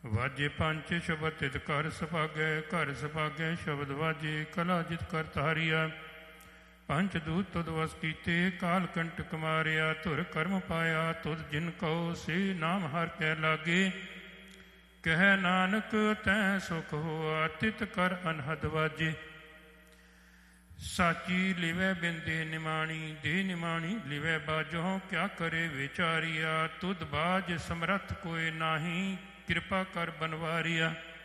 ਵਾਜੇ ਪੰਚ ਸ਼ਬਦ ਤਿਤ ਘਰ ਸੁਭਾਗੈ ਸ਼ਬਦ ਵਾਜੇ ਕਲਾ ਜਿਤ ਕਰ ਤਾਰੀਆ। ਪੰਚ ਦੂਤ ਤੁਧ ਵਸ ਕੀਤੇ ਕਾਲ ਕੰਟਕ ਮਾਰਿਆ। ਧੁਰ ਕਰਮ ਪਾਇਆ ਤੁਧ ਜਿਨ ਕਉ ਸੇ ਨਾਮ ਹਰ ਕੈ ਲਾਗੇ। ਕਹਿ ਨਾਨਕ ਤੈ ਸੁਖ ਹੋਆ ਤਿਤ ਕਰ ਅਨਹਦ ਵਾਜੇ। ਸਾਚੀ ਲਿਵੈ ਬਿਨ ਦੇ ਨਿਮਾਣੀ ਲਿਵੈ ਬਾਜੋ ਕਿਆ ਕਰੇ ਵਿਚਾਰੀਆ। ਤੁਧ ਬਾਜ ਸਮਰੱਥ ਕੋਇ ਨਾਹੀ ਕਿਰਪਾ ਕਰ ਬਨਵਾਰੀਆ।